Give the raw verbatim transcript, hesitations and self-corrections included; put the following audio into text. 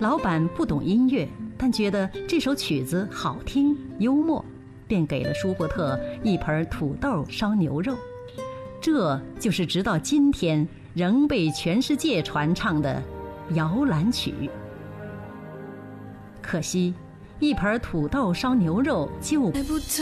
老板不懂音乐，但觉得这首曲子好听幽默，便给了舒伯特一盆土豆烧牛肉。这就是直到今天仍被全世界传唱的摇篮曲。可惜一盆土豆烧牛肉就